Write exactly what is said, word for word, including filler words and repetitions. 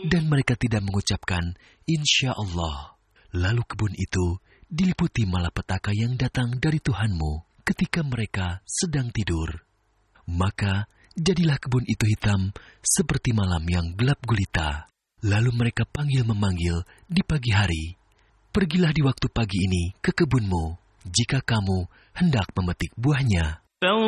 dan mereka tidak mengucapkan insya Allah. Lalu kebun itu diliputi malapetaka yang datang dari Tuhanmu ketika mereka sedang tidur. Maka jadilah kebun itu hitam seperti malam yang gelap gulita. Lalu mereka panggil-memanggil di pagi hari, pergilah di waktu pagi ini ke kebunmu, jika kamu hendak memetik buahnya.